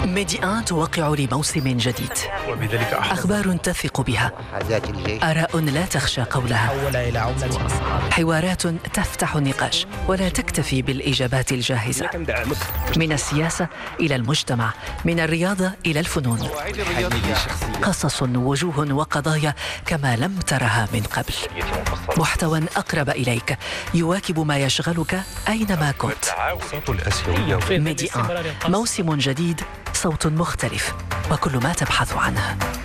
ميدي آن توقع لموسم جديد، وبذلك أخبار تثق بها، آراء لا تخشى قولها، حوارات تفتح النقاش ولا تكتفي بالإجابات الجاهزة. من السياسة إلى المجتمع، من الرياضة إلى الفنون، قصص ووجوه وقضايا كما لم ترها من قبل. محتوى أقرب إليك يواكب ما يشغلك أينما كنت. ميدي آن، موسم جديد، صوت مختلف، وكل ما تبحث عنه.